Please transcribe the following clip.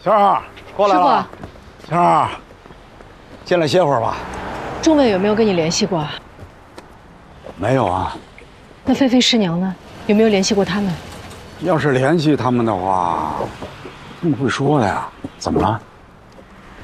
晴儿，过来了。晴儿，进来歇会儿吧。 众位有没有跟你联系过啊？ 没有啊。 那菲菲师娘呢？有没有联系过他们？ 要是联系他们的话，他们会说的呀。怎么了？